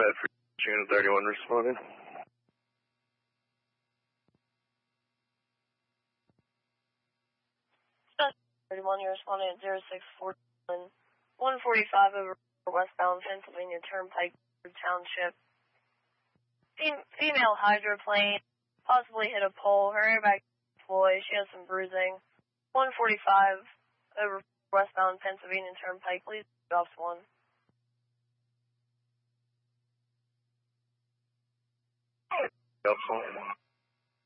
Bedford, Unit 31 responding. 31, you're responding at 0641, 145 over westbound Pennsylvania Turnpike Township. Female hydroplane possibly hit a pole. Her airbag deployed. She has some bruising. 145 over westbound Pennsylvania Turnpike. Please off 1. Off 1.